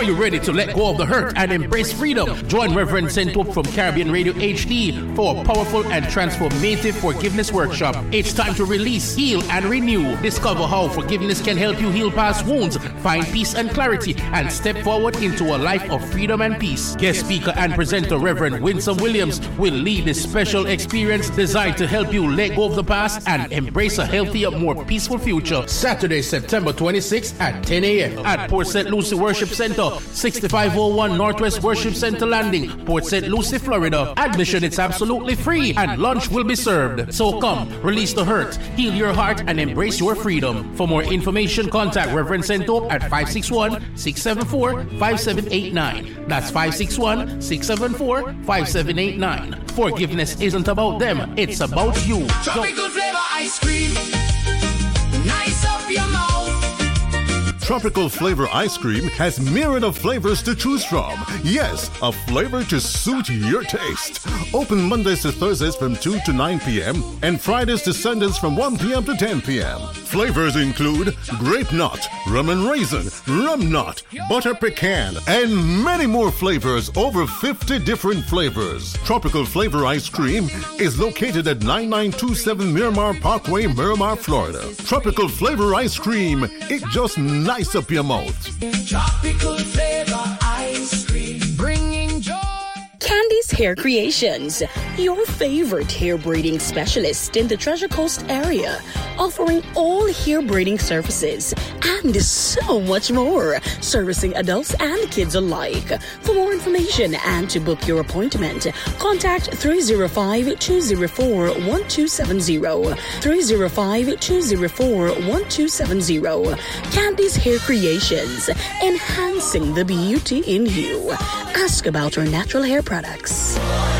Are you ready to let go of the hurt and embrace freedom? Join Reverend St. Hope from Caribbean Radio HD for a powerful and transformative forgiveness workshop. It's time to release, heal, and renew. Discover how forgiveness can help you heal past wounds, find peace and clarity, and step forward into a life of freedom and peace. Guest speaker and presenter Reverend Winsome Williams will lead this special experience designed to help you let go of the past and embrace a healthier, more peaceful future. Saturday, September 26th at 10 a.m. at Port St. Lucie Worship Center, 6501 Northwest Worship Center Landing, Port St. Lucie, Florida. Admission is absolutely free and lunch will be served. So come, release the hurt, heal your heart, and embrace your freedom. For more information, contact Reverend St. Hope at 561-674-5789. That's 561-674-5789. Forgiveness isn't about them, it's about you. Tropical flavor ice cream, nice up your mouth. Tropical Flavor Ice Cream has myriad of flavors to choose from. Yes, a flavor to suit your taste. Open Mondays to Thursdays from 2 to 9 p.m. and Fridays to Sundays from 1 p.m. to 10 p.m. Flavors include grape nut, rum and raisin, rum nut, butter pecan, and many more flavors, over 50 different flavors. Tropical Flavor Ice Cream is located at 9927 Miramar Parkway, Miramar, Florida. Tropical Flavor Ice Cream, it just nice up your mouth. Tropical flavor ice cream, bringing joy. Candy's Hair Creations, your favorite hair braiding specialist in the Treasure Coast area, offering all hair braiding services and so much more, servicing adults and kids alike. For more information and to book your appointment, contact 305-204-1270, 305-204-1270. Candy's Hair Creations, enhancing the beauty in you. Ask about our natural hair products.